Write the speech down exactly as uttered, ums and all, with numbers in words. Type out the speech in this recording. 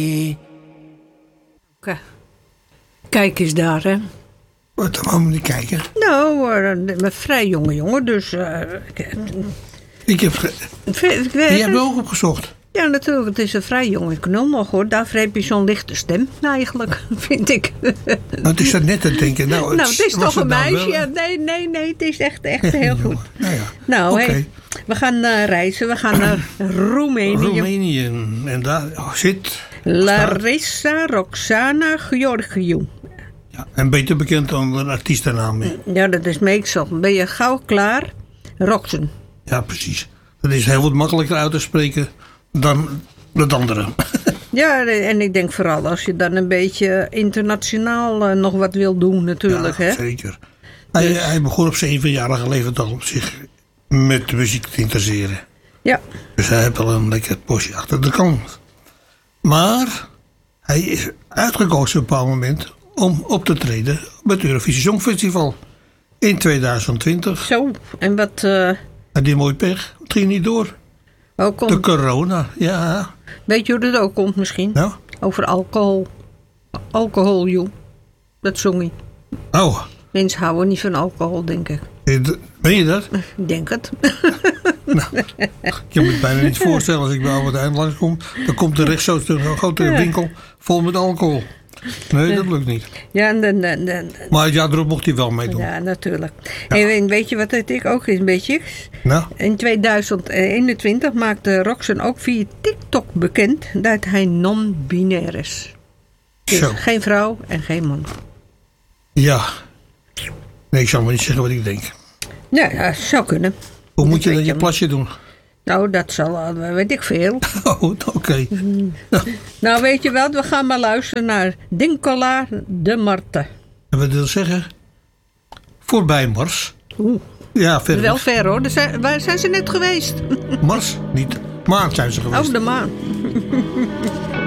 Kijk eens daar, hè. Wat, dan moeten we niet kijken. Nou, een vrij jonge jongen, dus... Uh, ik heb... Ge- je hebt ook opgezocht. Ja, natuurlijk. Het is een vrij jonge knul nog, hoor. Daarvoor heb je zo'n lichte stem, eigenlijk, vind ik. Nou, het is dat net te denken. Nou, het, nou, het is toch een meisje? Wel... Nee, nee, nee. Het is echt, echt heel goed. Nou, ja. nou okay. hey, we gaan uh, reizen. We gaan naar Roemenië. Roemenië. En daar zit... Larissa Roxana Georgiou. Ja, en beter bekend dan een artiestennaam. Ja, dat is meestal. Ben je gauw klaar? Roxen. Ja, precies. Dat is heel wat makkelijker uit te spreken dan het andere. Ja, en ik denk vooral als je dan een beetje internationaal uh, nog wat wil doen natuurlijk. Ja, hè? Zeker. Hij, dus... hij begon op zevenjarige leeftijd al op zich met de muziek te interesseren. Ja. Dus hij heeft al een lekker postje achter de kant. Maar hij is uitgekozen op een bepaald moment om op te treden op het Eurovisie Songfestival in tweeduizend twintig. Zo, en wat... Uh... Hij die mooi pech, het ging niet door. Oh, kom. De corona, ja. Weet je hoe dat ook komt misschien? Nou? Over alcohol. Alcohol, joh. Dat zong hij. Oh. Mensen houden niet van alcohol, denk ik. Ben je dat? Ik denk het. Nou, je moet het bijna niet voorstellen als ik bij Albert Heijn langskom. Dan komt er rechts zo een grote winkel vol met alcohol. Nee, dat lukt niet. Ja, en dan, dan, dan, maar ja, daarop mocht hij wel meedoen. Ja, natuurlijk. Ja. En weet je wat het ook is een beetje? Nou? In tweeduizend eenentwintig maakte Roxen ook via TikTok bekend dat hij non-binair is. Dus Zo. Geen vrouw en geen man. Ja. Nee, ik zal maar niet zeggen wat ik denk. Ja, ja zou kunnen. Hoe moet je dan je plasje doen? Nou, dat zal, weet ik veel. Oh, oké. Okay. Mm. Nou, weet je wel, we gaan maar luisteren naar Dinkola de Marte. En wat wil dat zeggen? Voorbij Mars. Oeh. Ja, ver. Wel ver hoor. Zijn, waar zijn ze net geweest? Mars? Niet. Maan zijn ze geweest. Oh, de maan.